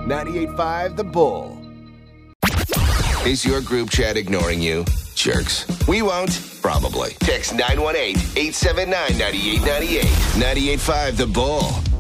98.5 The Bull. Is your group chat ignoring you? Jerks. We won't. Probably. Text 918-879-9898. 98.5 The Bull.